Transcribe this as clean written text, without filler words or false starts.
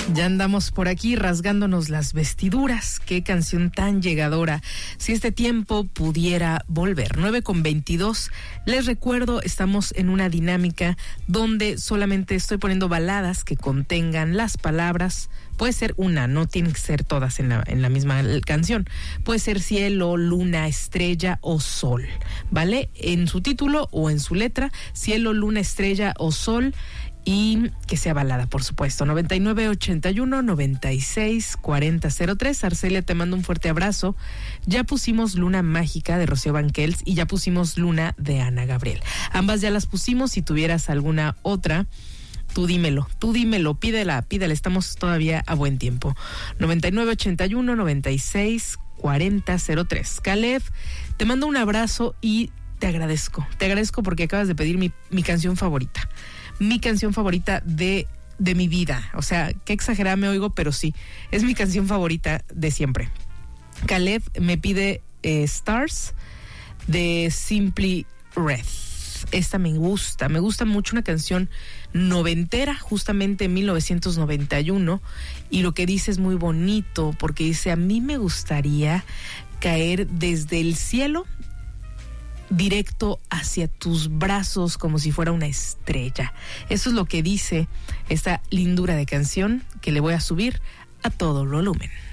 Ya andamos por aquí rasgándonos las vestiduras. Qué canción tan llegadora. Si este tiempo pudiera volver. 9:22. Les recuerdo, estamos en una dinámica donde solamente estoy poniendo baladas que contengan las palabras. Puede ser una, no tienen que ser todas en la misma canción. Puede ser cielo, luna, estrella o sol, ¿vale? En su título o en su letra, cielo, luna, estrella o sol. Y que sea balada, por supuesto. 9981-964003. Arcelia, te mando un fuerte abrazo. Ya pusimos Luna Mágica de Rocío Banquels y ya pusimos Luna de Ana Gabriel. Ambas ya las pusimos. Si tuvieras alguna otra, tú dímelo, pídela, estamos todavía a buen tiempo. 9981-964003. Caleb, te mando un abrazo y te agradezco porque acabas de pedir mi canción favorita. Mi canción favorita de mi vida. O sea, qué exagerada me oigo, pero sí, es mi canción favorita de siempre. Caleb me pide Stars de Simply Red. Esta me gusta mucho, una canción noventera, justamente en 1991, y lo que dice es muy bonito, porque dice: a mí me gustaría caer desde el cielo directo hacia tus brazos como si fuera una estrella. Eso es lo que dice esta lindura de canción que le voy a subir a todo volumen.